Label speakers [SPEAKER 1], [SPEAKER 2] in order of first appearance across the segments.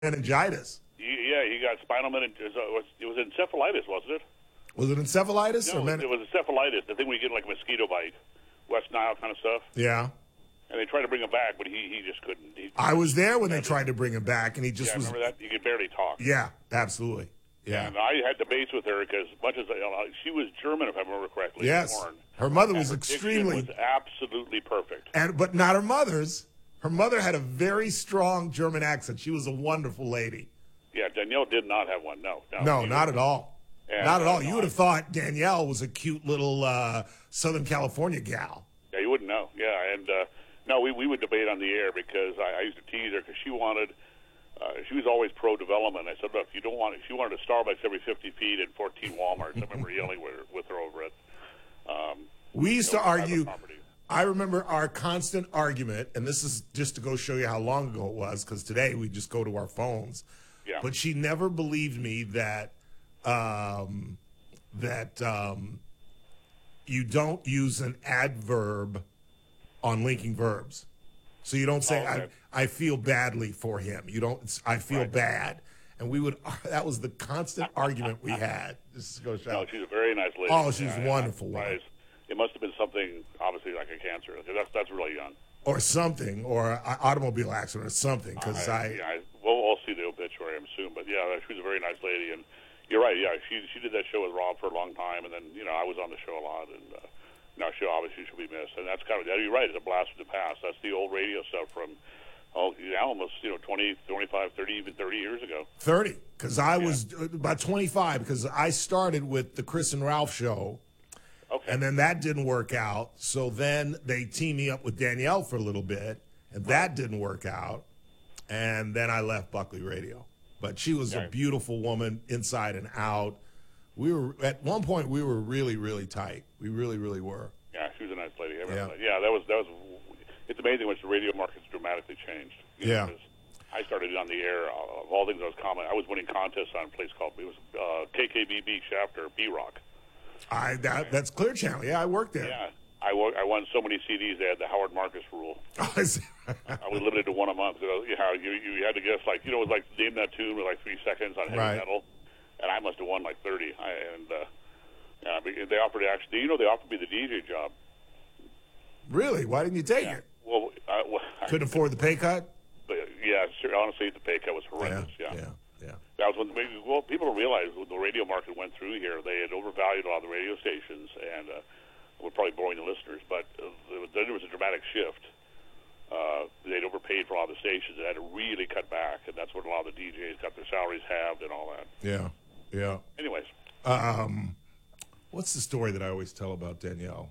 [SPEAKER 1] meningitis.
[SPEAKER 2] Yeah, he got spinal meningitis. It was encephalitis, wasn't it?
[SPEAKER 1] Was it encephalitis?
[SPEAKER 2] No, it was encephalitis. The thing where you get like a mosquito bite, West Nile kind of stuff.
[SPEAKER 1] Yeah.
[SPEAKER 2] And they tried to bring him back, but he just couldn't.
[SPEAKER 1] I was there when they tried to bring him back, and he just was.
[SPEAKER 2] Remember that? He could barely talk.
[SPEAKER 1] Yeah, absolutely. Yeah.
[SPEAKER 2] And I had debates with her because much as she was German, if I remember correctly.
[SPEAKER 1] Yes.
[SPEAKER 2] Born.
[SPEAKER 1] Her mother
[SPEAKER 2] And
[SPEAKER 1] was
[SPEAKER 2] her
[SPEAKER 1] extremely.
[SPEAKER 2] diction was absolutely perfect.
[SPEAKER 1] But not her mother's. Her mother had a very strong German accent. She was a wonderful lady.
[SPEAKER 2] Yeah, Danielle did not have one. No,
[SPEAKER 1] not at all.
[SPEAKER 2] And,
[SPEAKER 1] not at all. You would have thought Danielle was a cute little Southern California gal.
[SPEAKER 2] Yeah, you wouldn't know. Yeah, and no, we would debate on the air because I used to tease her because she wanted. She was always pro-development. I said, look, you don't want it. She wanted a Starbucks every 50 feet and 14 Walmarts. I remember yelling with her over it.
[SPEAKER 1] We used to argue. I remember our constant argument, and this is just to go show you how long ago it was, because today we just go to our phones.
[SPEAKER 2] Yeah.
[SPEAKER 1] But she never believed me that you don't use an adverb on linking verbs. So you don't say,
[SPEAKER 2] okay.
[SPEAKER 1] I feel badly for him. You don't, I feel bad. And we would, that was the constant argument we had. This is go show.
[SPEAKER 2] No, she's a very nice lady.
[SPEAKER 1] Oh, she's wonderful.
[SPEAKER 2] It must have been something, obviously, like a cancer. That's really young.
[SPEAKER 1] Or something, or an automobile accident or something. Because
[SPEAKER 2] we'll see the obituary, I'm soon. But, yeah, she was a very nice lady. And you're right, yeah, she did that show with Rob for a long time. And then, I was on the show a lot. And now she obviously should be missed. And that's kind of, you're right, it's a blast from the past. That's the old radio stuff from, almost, 20, 25, 30, even 30 years ago.
[SPEAKER 1] 30, because I was about 25, because I started with the Chris and Ralph show.
[SPEAKER 2] Okay.
[SPEAKER 1] And then that didn't work out. So then they teamed me up with Danielle for a little bit, and that didn't work out. And then I left Buckley Radio. But she was a beautiful woman inside and out. We were, at one point, we were really, really tight. We really, really were.
[SPEAKER 2] Yeah, she was a nice lady. That was. It's amazing when the radio market's dramatically changed. I started on the air. Of all things, I was winning contests on a place called KKBB Shafter B-Rock.
[SPEAKER 1] That's Clear Channel. Yeah, I worked there.
[SPEAKER 2] Yeah, I won so many CDs. They had the Howard Marcus rule. I was limited to one a month. You had to guess it was like name that tune with like 3 seconds on heavy metal, and I must have won like 30. They offered they offered me the DJ job.
[SPEAKER 1] Really? Why didn't you take it?
[SPEAKER 2] Well,
[SPEAKER 1] couldn't afford the pay cut.
[SPEAKER 2] Yeah, honestly, the pay cut was horrendous. Yeah. That was when people don't realize when the radio market went through here, they had overvalued a lot of the radio stations, and we're probably boring the listeners, but then there was a dramatic shift. They'd overpaid for a lot of the stations and had to really cut back, and that's what a lot of the DJs got their salaries halved and all that.
[SPEAKER 1] Yeah.
[SPEAKER 2] Anyways.
[SPEAKER 1] What's the story that I always tell about Danielle?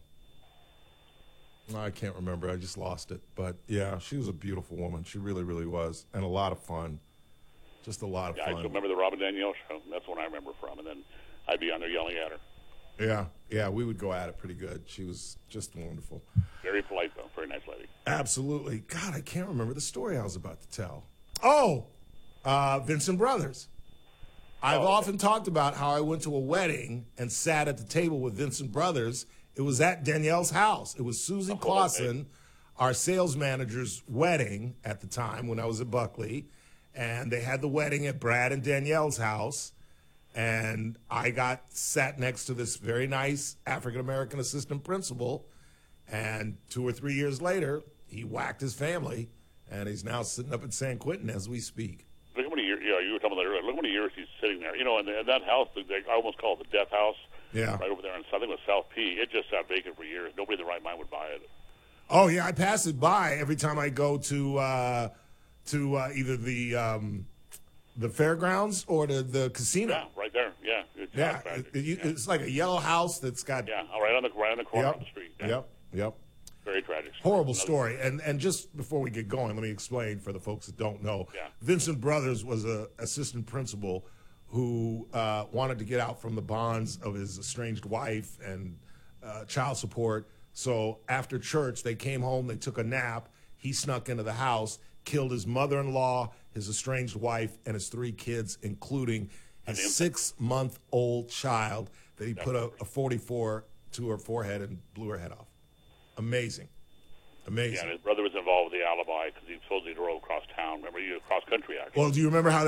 [SPEAKER 1] I can't remember. I just lost it. But, yeah, she was a beautiful woman. She really, really was, and a lot of fun. Just a lot of fun.
[SPEAKER 2] I still remember the Robin Danielle show. That's what I remember from. And then I'd be on there yelling at her.
[SPEAKER 1] Yeah, we would go at it pretty good. She was just wonderful.
[SPEAKER 2] Very polite, though. Very nice lady.
[SPEAKER 1] Absolutely. God, I can't remember the story I was about to tell. Oh, Vincent Brothers. I've often talked about how I went to a wedding and sat at the table with Vincent Brothers. It was at Danielle's house. It was Susie Clausen, our sales manager's wedding at the time when I was at Buckley. And they had the wedding at Brad and Danielle's house. And I sat next to this very nice African-American assistant principal. And 2 or 3 years later, he whacked his family. And he's now sitting up at San Quentin as we speak.
[SPEAKER 2] Look how many years, you were talking about that earlier. Look how many years he's sitting there. And that house, I almost call it the death house.
[SPEAKER 1] Yeah.
[SPEAKER 2] Right over there in, I think it was South P. It just sat vacant for years. Nobody in the right mind would buy it.
[SPEAKER 1] Oh, yeah, I pass it by every time I go to either the fairgrounds or the casino.
[SPEAKER 2] Yeah, right there. Yeah.
[SPEAKER 1] It's like a yellow house that's got.
[SPEAKER 2] Yeah, right on the corner of the street. Yeah.
[SPEAKER 1] Yep.
[SPEAKER 2] Very tragic.
[SPEAKER 1] Horrible story. And just before we get going, let me explain for the folks that don't know.
[SPEAKER 2] Yeah.
[SPEAKER 1] Vincent Brothers was an assistant principal who wanted to get out from the bonds of his estranged wife and child support. So after church, they came home, they took a nap. He snuck into the house, killed his mother-in-law, his estranged wife, and his 3 kids, including his 6-month-old child that he put a 44 to her forehead and blew her head off. Amazing.
[SPEAKER 2] Yeah, and his brother was involved with the alibi because he supposedly drove across town. Remember, he was cross country actually.
[SPEAKER 1] Well, do you remember how